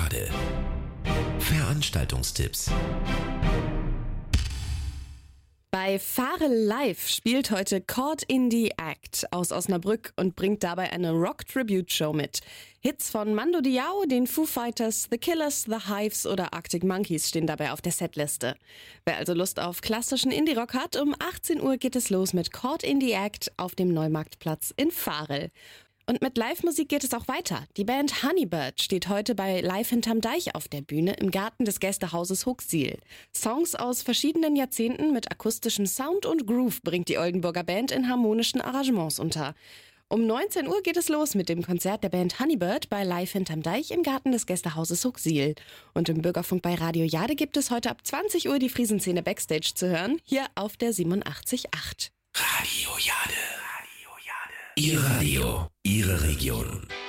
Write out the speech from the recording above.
Jade. Veranstaltungstipps. Bei Fahre Live spielt heute Caught in the Act aus Osnabrück und bringt dabei eine Rock-Tribute-Show mit. Hits von Mando Diao, den Foo Fighters, The Killers, The Hives oder Arctic Monkeys stehen dabei auf der Setliste. Wer also Lust auf klassischen Indie-Rock hat, um 18 Uhr geht es los mit Caught in the Act auf dem Neumarktplatz in Varel. Und mit Live-Musik geht es auch weiter. Die Band Honeybird steht heute bei Live hinterm Deich auf der Bühne im Garten des Gästehauses Huxil. Songs aus verschiedenen Jahrzehnten mit akustischem Sound und Groove bringt die Oldenburger Band in harmonischen Arrangements unter. Um 19 Uhr geht es los mit dem Konzert der Band Honeybird bei Live hinterm Deich im Garten des Gästehauses Huxil. Und im Bürgerfunk bei Radio Jade gibt es heute ab 20 Uhr die Friesenszene Backstage zu hören, hier auf der 87.8. Radio Jade. Ihr Radio, Ihre Region.